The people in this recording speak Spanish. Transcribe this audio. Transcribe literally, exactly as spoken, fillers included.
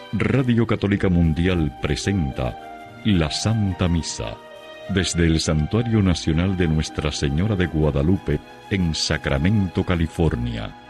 Radio Católica Mundial presenta la Santa Misa desde el Santuario Nacional de Nuestra Señora de Guadalupe en Sacramento, California.